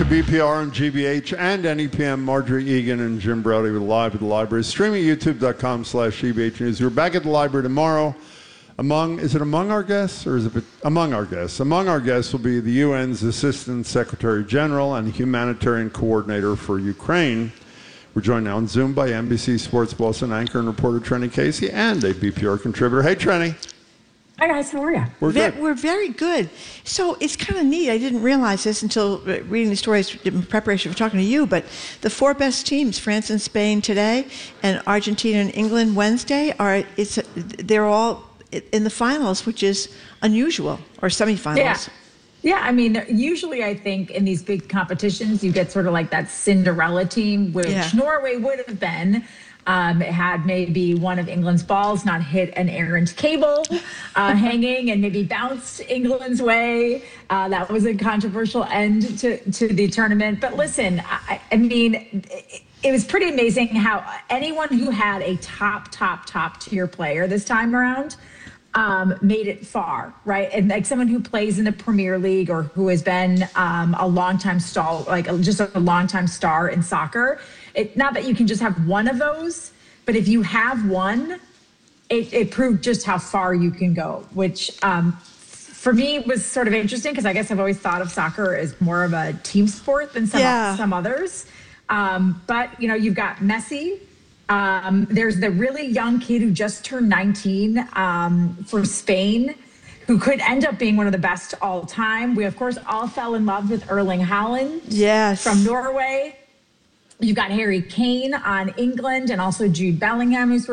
to BPR and GBH and NEPM. Marjorie Egan and Jim Brody with Live at the Library. Streaming youtube.com/GBH News. We're back at the library tomorrow. Is it among our guests or is it among our guests? Among our guests will be the UN's Assistant Secretary General and Humanitarian Coordinator for Ukraine. We're joined now on Zoom by NBC Sports Boston anchor and reporter Trenny Casey and a BPR contributor. Hey, Trenny. Hi, guys. How are you? We're good. We're very good. So it's kind of neat. I didn't realize this until reading the stories in preparation for talking to you, but the four best teams, France and Spain today, and Argentina and England Wednesday, they're all in the finals, which is unusual, or semifinals. Yeah, I mean, usually I think in these big competitions, you get sort of like that Cinderella team, which Norway would have been. Had maybe one of England's balls not hit an errant cable hanging and maybe bounced England's way. That was a controversial end to the tournament. But listen, I mean, it was pretty amazing how anyone who had a top tier player this time around made it far, right? And like someone who plays in the Premier League or who has been a longtime star, just a longtime star in soccer. Not that you can just have one of those, but if you have one, it proved just how far you can go, which for me was sort of interesting because I guess I've always thought of soccer as more of a team sport than some others. But, you know, you've got Messi. There's the really young kid who just turned 19 for Spain, who could end up being one of the best all time. We, of course, all fell in love with Erling Haaland from Norway. You've got Harry Kane on England and also Jude Bellingham, who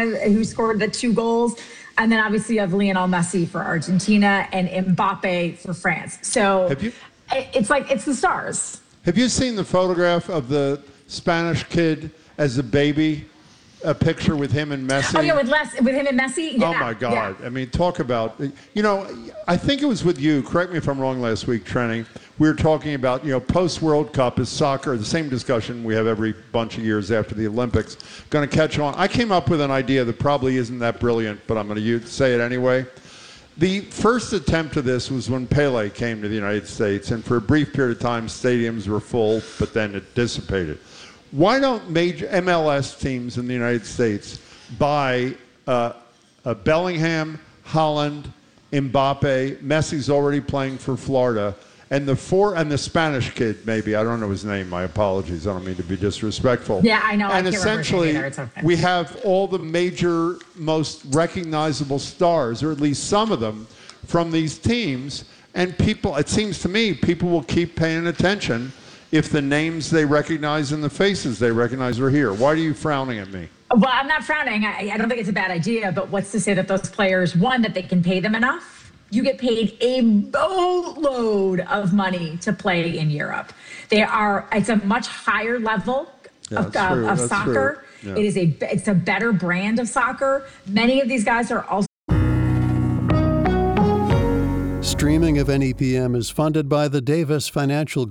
scored the 2 goals. And then obviously you have Lionel Messi for Argentina and Mbappe for France. So it's the stars. Have you seen the photograph of the Spanish kid as a baby? A picture with him and Messi. Oh, yeah, with him and Messi? Yeah. Oh, my God. Yeah. I mean, talk about, you know, I think it was with you, correct me if I'm wrong last week, Trenny, we were talking about, you know, post-World Cup is soccer, the same discussion we have every bunch of years after the Olympics, going to catch on. I came up with an idea that probably isn't that brilliant, but I'm going to say it anyway. The first attempt to this was when Pele came to the United States, and for a brief period of time, stadiums were full, but then it dissipated. Why don't major MLS teams in the United States buy Bellingham, Haaland, Mbappe, Messi's already playing for Florida, and the Spanish kid maybe, I don't know his name, my apologies, I don't mean to be disrespectful. Yeah, I know. And essentially, we have all the major, most recognizable stars, or at least some of them, from these teams, and people, it seems to me, people will keep paying attention if the names they recognize and the faces they recognize are here. Why are you frowning at me? Well, I'm not frowning. I don't think it's a bad idea, but what's to say that those players, one, that they can pay them enough? You get paid a boatload of money to play in Europe. It's a much higher level of soccer. Yeah. It's a better brand of soccer. Many of these guys are also. Streaming of NEPM is funded by the Davis Financial